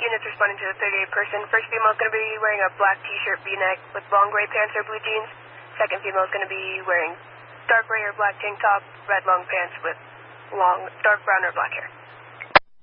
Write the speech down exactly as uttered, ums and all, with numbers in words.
units responding to the thirty-eight person. First female is going to be wearing a black t-shirt V-neck with long gray pants or blue jeans. Second female is going to be wearing dark gray or black tank top, red long pants with long dark brown or black hair.